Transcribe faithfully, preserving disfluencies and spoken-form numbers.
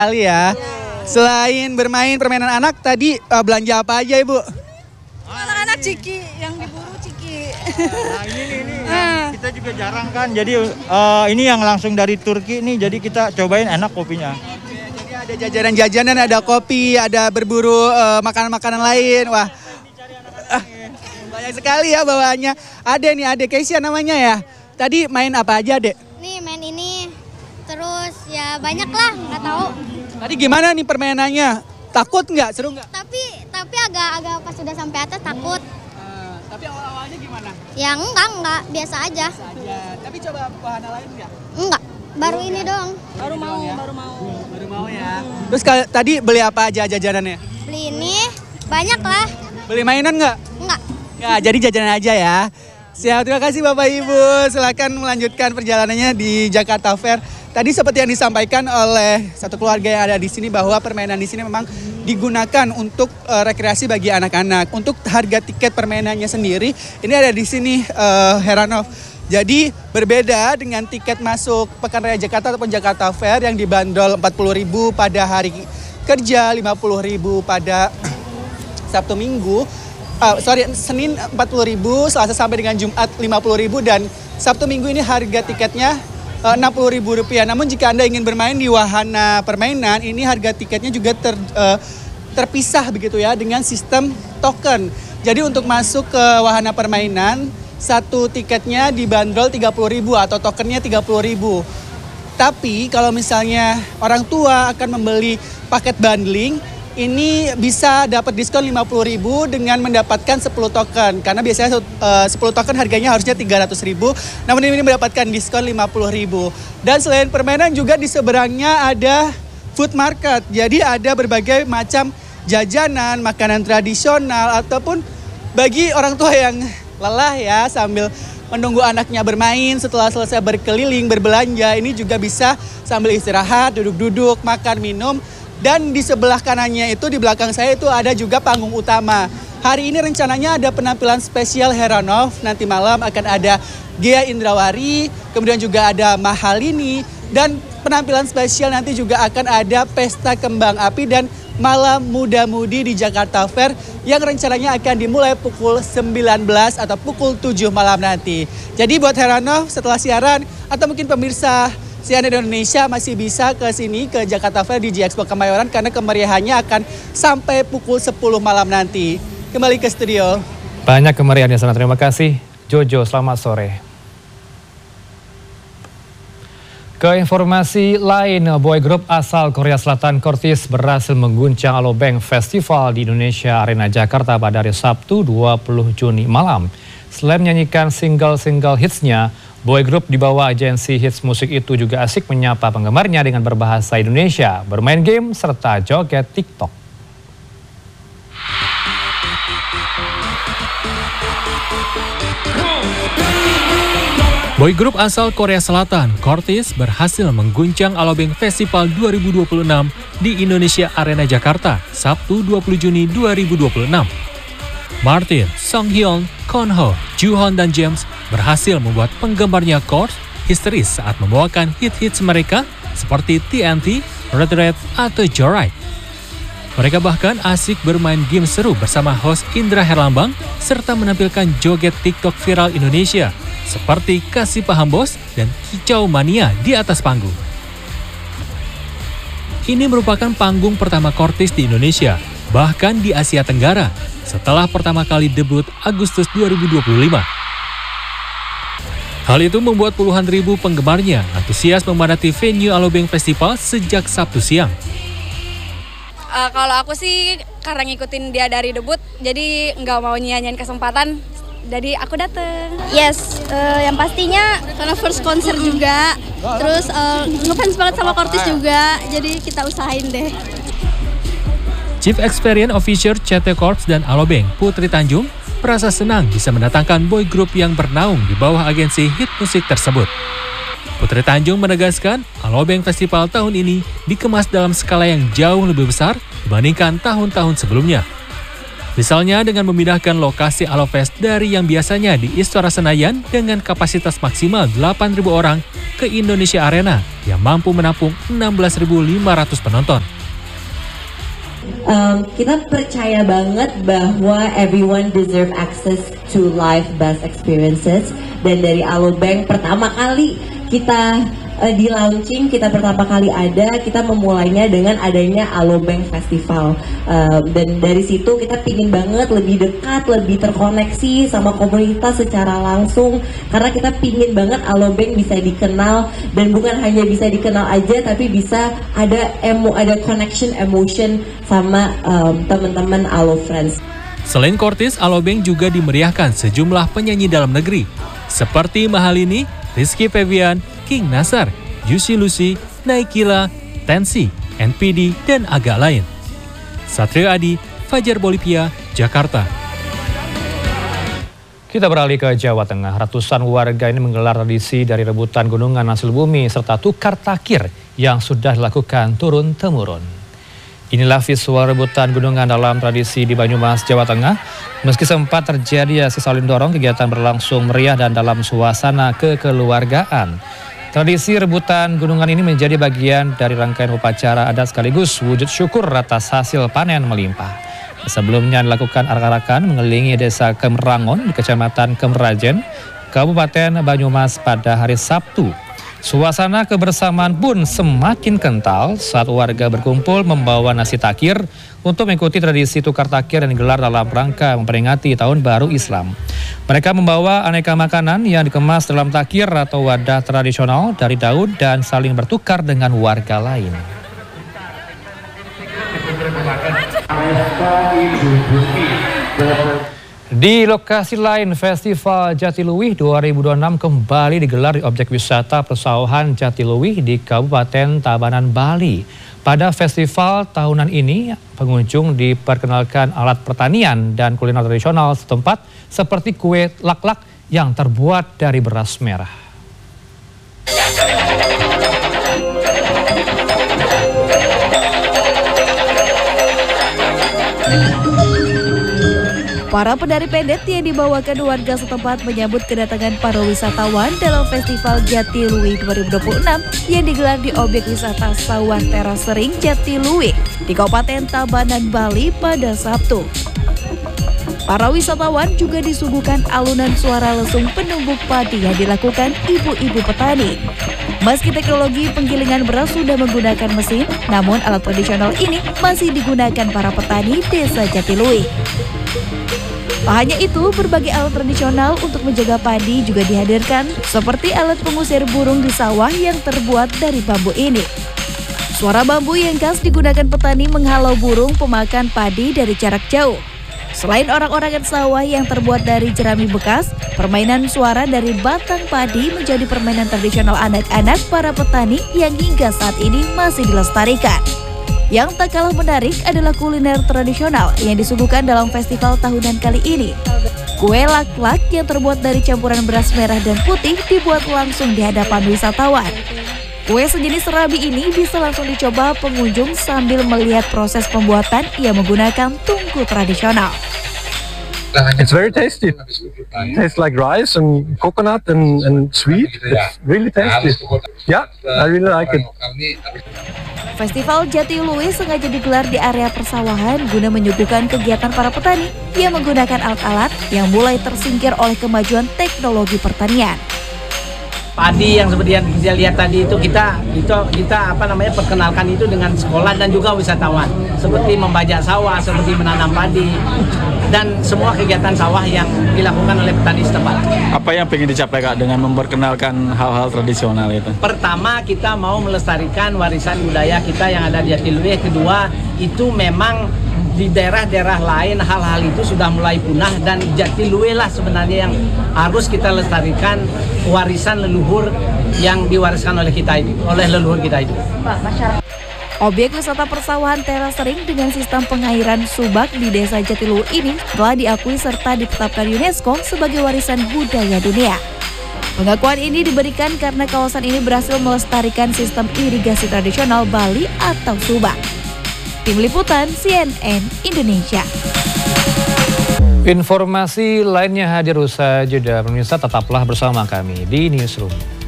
Kali ya. Selain bermain permainan anak, tadi uh, belanja apa aja Ibu? Anak-anak ciki, yang diburu ciki. Nah ini nih, ini yang kita juga jarang kan. Jadi uh, ini yang langsung dari Turki nih. Jadi kita cobain enak kopinya. Oke, jadi ada jajanan-jajanan, ada kopi, ada berburu uh, makanan-makanan lain. Wah, uh, banyak sekali ya bawaannya. Ada nih, ada Keisha namanya ya. Tadi main apa aja, Dek? Nih main ini, terus ya banyak lah, nggak tahu. Tadi gimana nih permainannya? Takut nggak? Seru nggak? Tapi tapi agak-agak pas sudah sampai atas takut. Uh, tapi awal-awalnya gimana? Ya enggak enggak, biasa aja. Saja. Tapi coba wahana lain nggak? Enggak, baru ini doang. Baru mau, ya? baru mau. Baru mau ya. Terus kal- tadi beli apa aja jajanannya? Beli ini banyak lah. Beli mainan nggak? Enggak. Ya, jadi jajanan aja ya. Siap, terima kasih Bapak Ibu. Silakan melanjutkan perjalanannya di Jakarta Fair. Tadi seperti yang disampaikan oleh satu keluarga yang ada di sini bahwa permainan di sini memang digunakan untuk uh, rekreasi bagi anak-anak. Untuk harga tiket permainannya sendiri, ini ada di sini uh, Heranov. Jadi berbeda dengan tiket masuk Pekan Raya Jakarta ataupun Jakarta Fair yang dibanderol empat puluh ribu pada hari kerja, lima puluh ribu pada Sabtu Minggu. Uh, sorry, Senin empat puluh ribu, Selasa sampai dengan Jumat lima puluh ribu, dan Sabtu Minggu ini harga tiketnya uh, enam puluh ribu rupiah. Namun jika Anda ingin bermain di wahana permainan, ini harga tiketnya juga ter, uh, terpisah begitu ya dengan sistem token. Jadi untuk masuk ke wahana permainan, satu tiketnya dibanderol tiga puluh ribu atau tokennya tiga puluh ribu. Tapi kalau misalnya orang tua akan membeli paket bundling, ini bisa dapat diskon lima puluh ribu dengan mendapatkan sepuluh token. Karena biasanya uh, sepuluh token harganya harusnya tiga ratus ribu, namun ini mendapatkan diskon lima puluh ribu. Dan selain permainan juga di seberangnya ada food market. Jadi ada berbagai macam jajanan, makanan tradisional, ataupun bagi orang tua yang lelah ya sambil menunggu anaknya bermain setelah selesai berkeliling, berbelanja, ini juga bisa sambil istirahat, duduk-duduk, makan, minum. Dan di sebelah kanannya itu, di belakang saya itu ada juga panggung utama. Hari ini rencananya ada penampilan spesial Heranov. Nanti malam akan ada Ghea Indrawari, kemudian juga ada Mahalini. Dan penampilan spesial nanti juga akan ada pesta kembang api dan malam muda-mudi di Jakarta Fair yang rencananya akan dimulai pukul sembilan belas atau pukul tujuh malam nanti. Jadi buat Heranov setelah siaran atau mungkin pemirsa C N N Indonesia masih bisa ke sini ke Jakarta Fair di G Expo Kemayoran karena kemeriahannya akan sampai pukul sepuluh malam nanti. Kembali ke studio. Banyak kemeriahan ya sana. Terima kasih Jojo, selamat sore. Ke informasi lain, boy group asal Korea Selatan Kortis berhasil mengguncang Alobank Festival di Indonesia Arena Jakarta pada hari Sabtu dua puluh Juni malam. Selain menyanyikan single-single hitsnya, boy group di bawah agensi hits musik itu juga asik menyapa penggemarnya dengan berbahasa Indonesia, bermain game, serta joget TikTok. Boy group asal Korea Selatan, Kortis, berhasil mengguncang Alobank Festival dua ribu dua puluh enam di Indonesia Arena Jakarta, Sabtu dua puluh Juni dua ribu dua puluh enam. Martin, Songhyun, Konho, Juhon, dan James berhasil membuat penggemarnya Kors histeris saat membawakan hit-hits mereka seperti T N T, Red Red, atau Joyride. Mereka bahkan asik bermain game seru bersama host Indra Herlambang serta menampilkan joget TikTok viral Indonesia seperti Kasih Paham Bos dan Kicau Mania di atas panggung. Ini merupakan panggung pertama Kortis di Indonesia, bahkan di Asia Tenggara, setelah pertama kali debut Agustus dua ribu dua puluh lima. Hal itu membuat puluhan ribu penggemarnya antusias memadati venue Alobank Festival sejak Sabtu siang. Uh, kalau aku sih karena ngikutin dia dari debut, jadi nggak mau nyanyiin kesempatan, jadi aku dateng. Yes, uh, yang pastinya karena first konser juga. Terus uh, ngefans banget sama Kortis juga, jadi kita usahain deh. Chief Experience Officer C T Corps dan Alobank, Putri Tanjung, merasa senang bisa mendatangkan boy group yang bernaung di bawah agensi hit musik tersebut. Putri Tanjung menegaskan, Alobank Festival tahun ini dikemas dalam skala yang jauh lebih besar dibandingkan tahun-tahun sebelumnya. Misalnya dengan memindahkan lokasi Alofest dari yang biasanya di Istora Senayan dengan kapasitas maksimal delapan ribu orang ke Indonesia Arena yang mampu menampung enam belas ribu lima ratus penonton. Um, kita percaya banget bahwa everyone deserve access to live bass experiences, dan dari Alobank pertama kali kita uh, di launching, kita pertama kali ada, kita memulainya dengan adanya Alobank Festival, uh, dan dari situ kita pingin banget lebih dekat, lebih terkoneksi sama komunitas secara langsung, karena kita pingin banget Alobank bisa dikenal, dan bukan hanya bisa dikenal aja, tapi bisa ada emo, ada connection emotion sama um, teman-teman Alo Friends. Selain Kortis, Alobank juga dimeriahkan sejumlah penyanyi dalam negeri seperti Mahalini, Rizky Febian, King Nasar, Juicy Lucy, Naikila, Tensi, N P D, dan agak lain. Satrio Adi, Fajar Bolivia, Jakarta. Kita beralih ke Jawa Tengah. Ratusan warga ini menggelar tradisi dari rebutan gunungan hasil bumi serta tukar takir yang sudah dilakukan turun-temurun. Inilah visual rebutan gunungan dalam tradisi di Banyumas, Jawa Tengah. Meski sempat terjadi aksi saling dorong, kegiatan berlangsung meriah dan dalam suasana kekeluargaan. Tradisi rebutan gunungan ini menjadi bagian dari rangkaian upacara adat sekaligus wujud syukur atas hasil panen melimpah. Sebelumnya dilakukan arak-arakan mengelilingi desa Kemerangon di Kecamatan Kemerajen, Kabupaten Banyumas pada hari Sabtu. Suasana kebersamaan pun semakin kental saat warga berkumpul membawa nasi takir untuk mengikuti tradisi tukar takir yang digelar dalam rangka memperingati Tahun Baru Islam. Mereka membawa aneka makanan yang dikemas dalam takir atau wadah tradisional dari daun dan saling bertukar dengan warga lain. Di lokasi lain, Festival Jatiluwih dua ribu dua puluh enam kembali digelar di objek wisata persawahan Jatiluwih di Kabupaten Tabanan, Bali. Pada festival tahunan ini, pengunjung diperkenalkan alat pertanian dan kuliner tradisional setempat seperti kue lak-lak yang terbuat dari beras merah. Para penari pendet yang dibawakan warga setempat menyambut kedatangan para wisatawan dalam Festival Jatiluwih dua ribu dua puluh enam yang digelar di objek wisata Sawah Teras Sering Jatiluwih di Kabupaten Tabanan, Bali pada Sabtu. Para wisatawan juga disuguhkan alunan suara lesung penumbuk padi yang dilakukan ibu-ibu petani. Meski teknologi penggilingan beras sudah menggunakan mesin, namun alat tradisional ini masih digunakan para petani desa Jatiluwih. Tak hanya itu, berbagai alat tradisional untuk menjaga padi juga dihadirkan, seperti alat pengusir burung di sawah yang terbuat dari bambu ini. Suara bambu yang khas digunakan petani menghalau burung pemakan padi dari jarak jauh. Selain orang-orangan sawah yang terbuat dari jerami bekas, permainan suara dari batang padi menjadi permainan tradisional anak-anak para petani yang hingga saat ini masih dilestarikan. Yang tak kalah menarik adalah kuliner tradisional yang disuguhkan dalam festival tahunan kali ini. Kue lak-lak yang terbuat dari campuran beras merah dan putih dibuat langsung di hadapan wisatawan. Kue sejenis serabi ini bisa langsung dicoba pengunjung sambil melihat proses pembuatan yang menggunakan tungku tradisional. It's very tasty. It tastes like rice and coconut and, and sweet. It's really tasty. Yeah, I really like it. Festival Jatiluwih sengaja digelar di area persawahan guna menyuguhkan kegiatan para petani yang menggunakan alat-alat yang mulai tersingkir oleh kemajuan teknologi pertanian. Padi yang seperti yang kita lihat tadi itu kita itu kita apa namanya perkenalkan itu dengan sekolah dan juga wisatawan, seperti membajak sawah, seperti menanam padi dan semua kegiatan sawah yang dilakukan oleh petani setempat. Apa yang ingin dicapai Kak dengan memperkenalkan hal-hal tradisional itu? Pertama, kita mau melestarikan warisan budaya kita yang ada di Jatiluwih. Kedua, itu memang di daerah-daerah lain hal-hal itu sudah mulai punah, dan Jatiluwih lah sebenarnya yang harus kita lestarikan warisan leluhur yang diwariskan oleh kita itu, oleh leluhur kita itu. Objek wisata persawahan Teras Sering dengan sistem pengairan subak di desa Jatiluwih ini telah diakui serta ditetapkan UNESCO sebagai warisan budaya dunia. Pengakuan ini diberikan karena kawasan ini berhasil melestarikan sistem irigasi tradisional Bali atau subak. Tim Liputan C N N Indonesia. Informasi lainnya hadir usai jeda, pemirsa tetaplah bersama kami di Newsroom.